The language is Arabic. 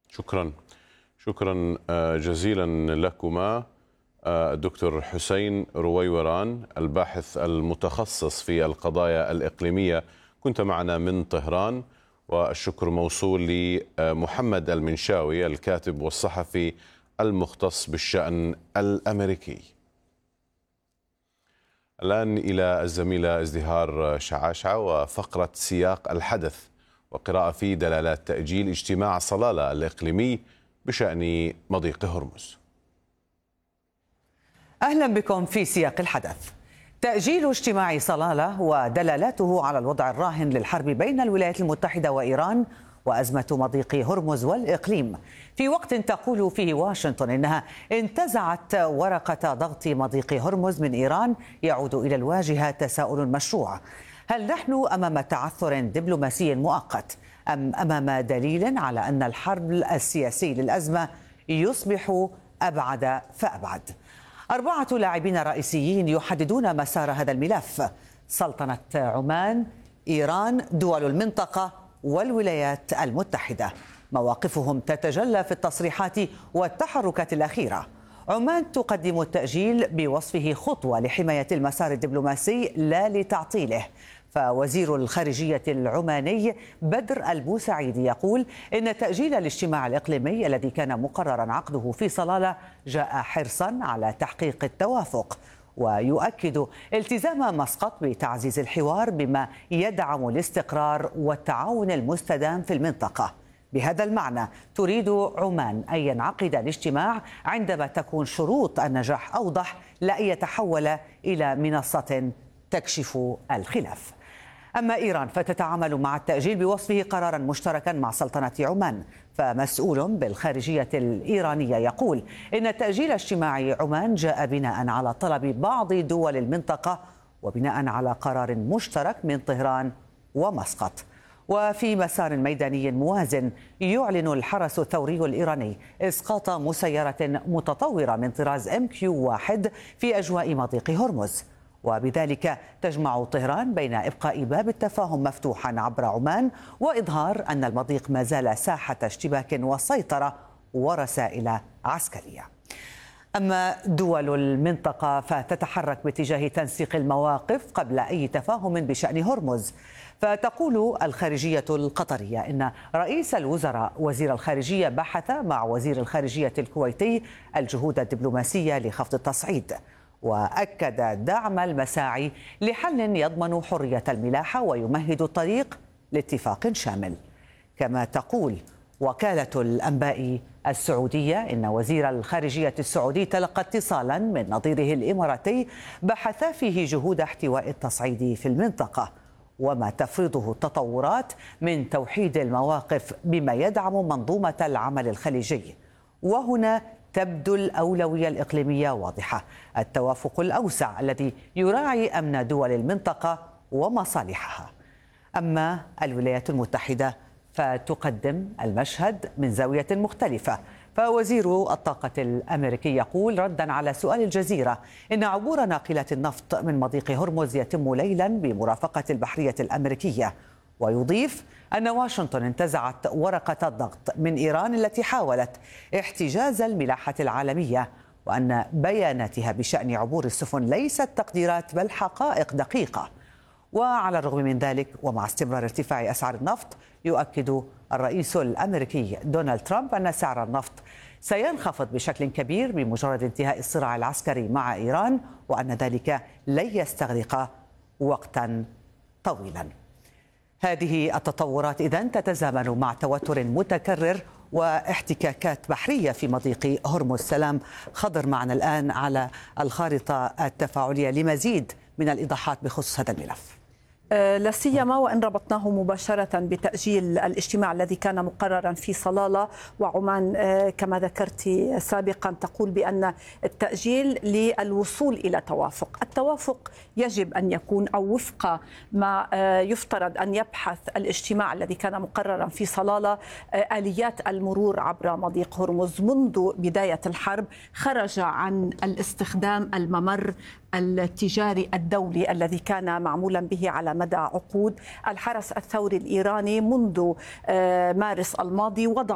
شكرا جزيلا لكما الدكتور حسين رويوران، الباحث المتخصص في القضايا الإقليمية، كنت معنا من طهران. والشكر موصول لمحمد المنشاوي، الكاتب والصحفي المختص بالشأن الأمريكي. الآن إلى الزميلة ازدهار شعاشعة وفقرة سياق الحدث وقراءة في دلالات تأجيل اجتماع صلالة الإقليمي بشأن مضيق هرمز. أهلا بكم في سياق الحدث. تأجيل اجتماع صلالة ودلالاته على الوضع الراهن للحرب بين الولايات المتحدة وإيران وأزمة مضيق هرمز والإقليم، في وقت تقول فيه واشنطن إنها انتزعت ورقة ضغط مضيق هرمز من إيران، يعود إلى الواجهة تساؤل مشروع: هل نحن أمام تعثر دبلوماسي مؤقت أم أمام دليل على أن الحرب السياسي للأزمة يصبح أبعد فأبعد؟ 4 لاعبين رئيسيين يحددون مسار هذا الملف: سلطنة عمان، إيران، دول المنطقة والولايات المتحدة. مواقفهم تتجلى في التصريحات والتحركات الأخيرة. عمان تقدم التأجيل بوصفه خطوة لحماية المسار الدبلوماسي لا لتعطيله، فوزير الخارجية العماني بدر البوسعيد يقول إن تأجيل الاجتماع الإقليمي الذي كان مقررا عقده في صلالة جاء حرصا على تحقيق التوافق، ويؤكد التزام مسقط بتعزيز الحوار بما يدعم الاستقرار والتعاون المستدام في المنطقة. بهذا المعنى تريد عمان أن ينعقد الاجتماع عندما تكون شروط النجاح أوضح، لا أن يتحول إلى منصة تكشف الخلاف. أما إيران فتتعامل مع التأجيل بوصفه قرارا مشتركا مع سلطنة عمان، فمسؤول بالخارجية الإيرانية يقول إن تأجيل اجتماع عمان جاء بناء على طلب بعض دول المنطقة وبناء على قرار مشترك من طهران ومسقط. وفي مسار ميداني موازن يعلن الحرس الثوري الإيراني إسقاط مسيرة متطورة من طراز MQ-1 في أجواء مضيق هرمز، وبذلك تجمع طهران بين إبقاء باب التفاهم مفتوحا عبر عمان وإظهار أن المضيق ما زال ساحة اشتباك وسيطرة ورسائل عسكرية. أما دول المنطقة فتتحرك باتجاه تنسيق المواقف قبل أي تفاهم بشأن هرمز، فتقول الخارجية القطرية إن رئيس الوزراء وزير الخارجية بحث مع وزير الخارجية الكويتي الجهود الدبلوماسية لخفض التصعيد، وأكد دعم المساعي لحل يضمن حرية الملاحة ويمهد الطريق لاتفاق شامل. كما تقول وكالة الأنباء السعودية إن وزير الخارجية السعودي تلقى اتصالا من نظيره الإماراتي بحث فيه جهود احتواء التصعيد في المنطقة وما تفرضه التطورات من توحيد المواقف بما يدعم منظومة العمل الخليجي. وهنا تبدو الأولوية الإقليمية واضحة: التوافق الأوسع الذي يراعي أمن دول المنطقة ومصالحها. أما الولايات المتحدة فتقدم المشهد من زاوية مختلفة، فوزير الطاقة الأمريكي يقول ردا على سؤال الجزيرة إن عبور ناقلات النفط من مضيق هرمز يتم ليلا بمرافقة البحرية الأمريكية، ويضيف أن واشنطن انتزعت ورقة الضغط من إيران التي حاولت احتجاز الملاحة العالمية، وأن بياناتها بشأن عبور السفن ليست تقديرات بل حقائق دقيقة. وعلى الرغم من ذلك ومع استمرار ارتفاع أسعار النفط، يؤكد الرئيس الأمريكي دونالد ترامب أن سعر النفط سينخفض بشكل كبير بمجرد انتهاء الصراع العسكري مع إيران، وأن ذلك لن يستغرق وقتا طويلا. هذه التطورات إذن تتزامن مع توتر متكرر واحتكاكات بحرية في مضيق هرمز. سلام خضر معنا الآن على الخارطة التفاعلية لمزيد من الإيضاحات بخصوص هذا الملف. لا سيما وان ربطناه مباشره بتاجيل الاجتماع الذي كان مقررا في صلاله وعمان. كما ذكرت سابقا تقول بان التاجيل للوصول الى توافق، التوافق يجب ان يكون او وفق ما يفترض ان يبحث الاجتماع الذي كان مقررا في صلاله اليات المرور عبر مضيق هرمز. منذ بدايه الحرب خرج عن الاستخدام الممر التجاري الدولي الذي كان معمولا به على مدى عقود. الحرس الثوري الإيراني منذ مارس الماضي وضع